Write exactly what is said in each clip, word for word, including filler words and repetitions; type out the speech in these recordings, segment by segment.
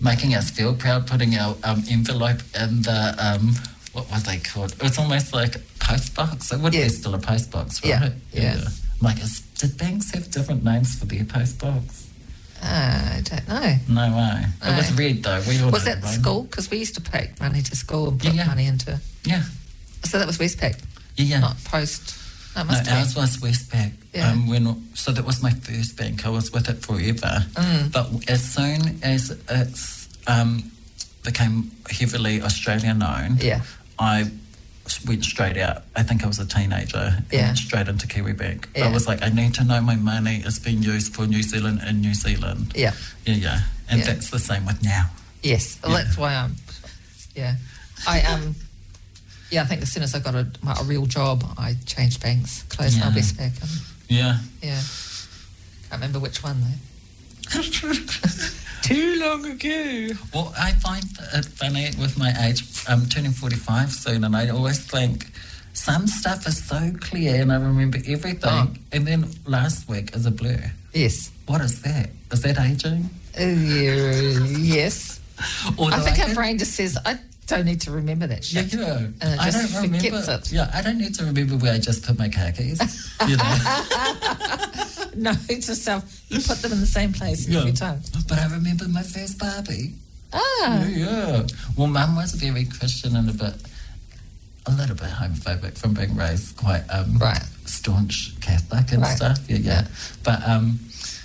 making us feel proud, putting our um, envelope in the, um, what was they called? It was almost like a post box. It would Yeah. be still a post box, right? Yeah, yeah. Like, is, did banks have different names for their post box? Uh, I don't know. No way. No. It was red, though. We all Was know that the the one. school? Because we used to pay money to school and put Yeah, yeah. money into... Yeah. So that was Westpac, Yeah, yeah. not Post. No, it No, must have ours been. was Westpac. Yeah. Um, when, so that was my first bank. I was with it forever. Mm. But as soon as it um, became heavily Australian owned, Yeah. I went straight out. I think I was a teenager. And Yeah. went straight into Kiwi Bank. Yeah. I was like, I need to know my money is being used for New Zealand in New Zealand. Yeah. Yeah, yeah. And Yeah. that's the same with now. Yes. Well, Yeah. that's why I'm... Yeah. I um. Yeah, I think as soon as I got a, my, a real job, I changed banks, closed my Yeah. Westpac. And, Yeah. yeah. Can't remember which one, though. Too long ago. Well, I find it funny with my age. I'm turning forty-five soon, and I always think some stuff is so clear and I remember everything, Oh. and then last week is a blur. Yes. What is that? Is that aging? Uh, yeah, yes. Although I think our can- brain just says, I don't need to remember that Yeah, shit. yeah. And it I just don't remember. forgets it. Yeah, I don't need to remember where I just put my car keys. You know? No, it's yourself. You put them in the same place Yeah. every time. But I remember my first Barbie. Ah. Yeah, yeah. Well, Mum was very Christian and a bit, a little bit homophobic from being raised quite um, Right. staunch Catholic and Right. stuff. Yeah, yeah. Yeah. But um,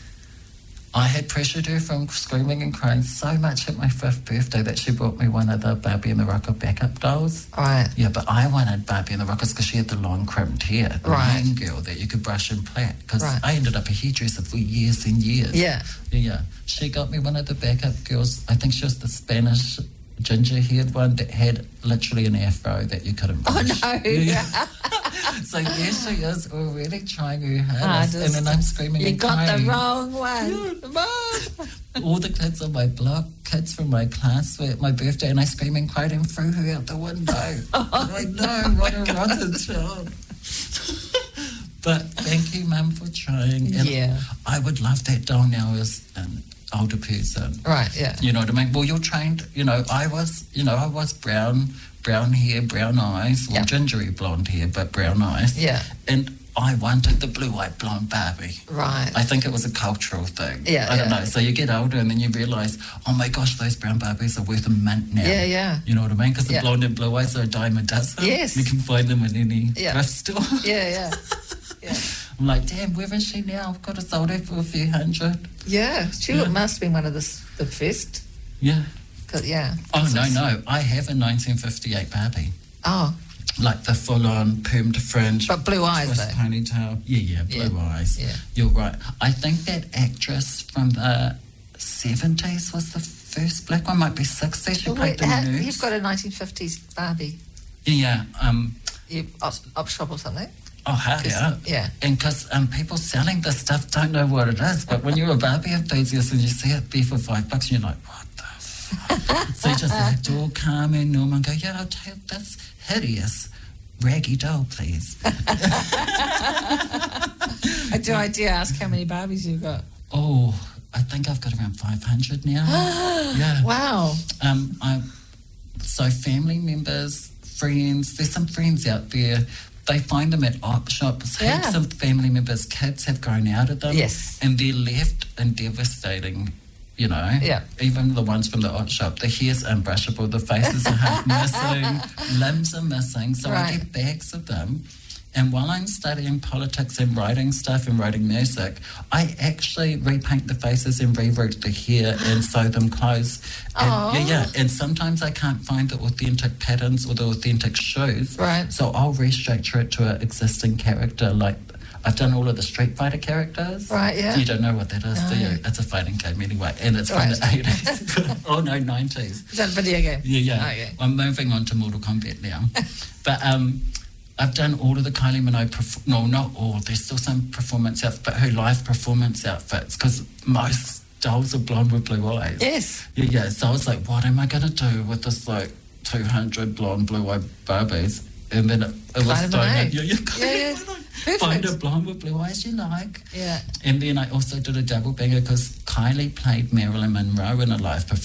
I had pressured her from screaming and crying so much at my fifth birthday that she brought me one of the Barbie and the Rocker backup dolls. All right. Yeah, but I wanted Barbie and the Rockers because she had the long crimped hair, the Right. hang girl that you could brush and plait. Because Right. I ended up a hairdresser for years and years. Yeah. Yeah, yeah. She got me one of the backup girls. I think she was the Spanish ginger-haired one that had literally an afro that you couldn't Oh, brush. no. Yeah. So there she is already trying her hardest. Hardest. And then I'm screaming You and got crying. the wrong one. Mom. All the kids on my block, kids from my class were at my birthday, and I screamed and cried and threw her out the window. I know, what a rotten child. But thank you, Mum, for trying. And Yeah. I would love that doll now as an older person. Right, yeah. You know what I mean? Well, you're trained, you know, I was, you know, I was brown, brown hair, brown eyes, or Yeah. gingery blonde hair, but brown eyes. Yeah. And I wanted the blue-eyed blonde Barbie. Right. I think it was a cultural thing. Yeah, I don't yeah. know. So you get older and then you realise, oh my gosh, those brown Barbies are worth a mint now. Yeah, yeah. You know what I mean? Because the Yeah. blonde and blue eyes are a dime a dozen. Yes. You can find them in any Yeah. thrift store. Yeah, yeah. Yeah. I'm like, damn, where is she now? I've got to sold her for a few hundred. Yeah. She Yeah. must have been one of the, s- the first. Yeah. 'Cause, yeah. Oh, So no, it's- no. I have a nineteen fifty-eight Barbie. Oh, Like the full-on permed fringe. but blue eyes, twist though. ponytail. Yeah, yeah, blue Yeah. eyes. Yeah. You're right. I think that actress from the seventies was the first black one, might be sixties. She Well, played wait, the how- nurse. you've got a nineteen fifties Barbie. Yeah, yeah. Um, You op, op shop or something. oh, hell 'Cause- yeah. yeah. And because um, people selling this stuff don't know what it is, but when you're a Barbie enthusiast and you see it be for five bucks, you're like, what the fuck? So you just act all calm and normal and go, yeah, I'll take this hideous raggy doll, please. I do. I do ask how many Barbies you've got. Oh, I think I've got around five hundred now. Yeah. Wow. Um, I, so family members, friends, there's some friends out there, they find them at op shops. Yeah. Heaps of family members' kids have grown out of them. Yes. And they're left in devastating, you know. Yeah. Even the ones from the op shop, the hair's unbrushable, the faces are half missing, limbs are missing. So I Right. get bags of them. And while I'm studying politics and writing stuff and writing music, I actually repaint the faces and reroute the hair and sew them clothes. And, Aw. yeah, yeah. And sometimes I can't find the authentic patterns or the authentic shoes. Right. So I'll restructure it to an existing character. Like I've done all of the Street Fighter characters. Right, yeah. You don't know what that is, do No. you? It's a fighting game anyway. And it's Right. from the eighties. Oh, no, nineties. Is that a video game? Yeah, yeah. Okay. I'm moving on to Mortal Kombat now. But um, I've done all of the Kylie Minogue, perf- no, not all, there's still some performance outfits, but her live performance outfits, because most dolls are blonde with blue eyes. Yes. Yeah, yeah. So I was like, what am I going to do with this, like, two hundred blonde blue-eyed Barbies? And then it, it was Kylie thrown Minogue. in. Yeah, yeah, Yeah, yeah. Perfect. Find a blonde with blue eyes you like. Yeah. And then I also did a double banger because Kylie played Marilyn Monroe in a live performance.